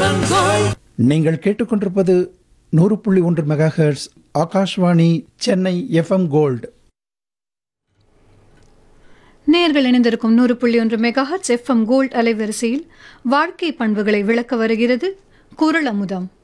நீங்கள் கேட்டுக்கொண்டிருப்பது 100.1 megahertz Akashvani Chennai FM gold. நேயர்கள் இணைந்திருக்கும் 100.1 மெகாஹெர்ட்ஸ் எஃப்எம் கோல்ட் அலைவரிசையில் வாழ்க்கை பண்புகளை விளக்க வருகிறது குரல் அமுதம்.